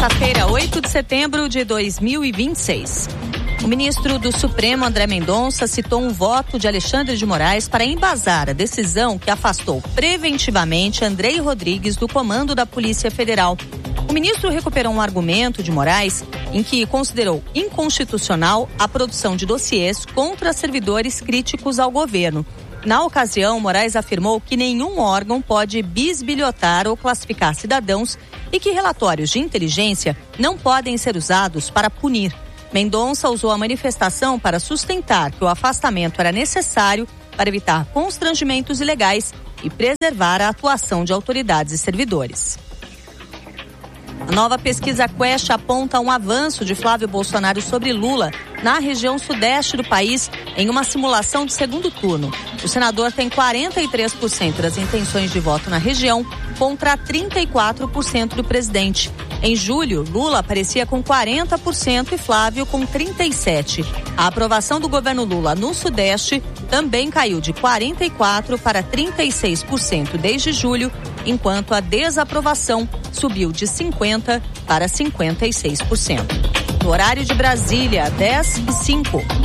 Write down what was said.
terça-feira, 8 de setembro de 2026. O ministro do Supremo, André Mendonça, citou um voto de Alexandre de Moraes para embasar a decisão que afastou preventivamente Andrei Rodrigues do comando da Polícia Federal. O ministro recuperou um argumento de Moraes em que considerou inconstitucional a produção de dossiês contra servidores críticos ao governo. Na ocasião, Moraes afirmou que nenhum órgão pode bisbilhotar ou classificar cidadãos e que relatórios de inteligência não podem ser usados para punir. Mendonça usou a manifestação para sustentar que o afastamento era necessário para evitar constrangimentos ilegais e preservar a atuação de autoridades e servidores. A nova pesquisa Quest aponta um avanço de Flávio Bolsonaro sobre Lula na região sudeste do país em uma simulação de segundo turno. O senador tem 43% das intenções de voto na região contra 34% do presidente. Em julho, Lula aparecia com 40% e Flávio com 37%. A aprovação do governo Lula no Sudeste também caiu de 44% para 36% desde julho, enquanto a desaprovação subiu de 50% para 56%. No horário de Brasília, 10h05.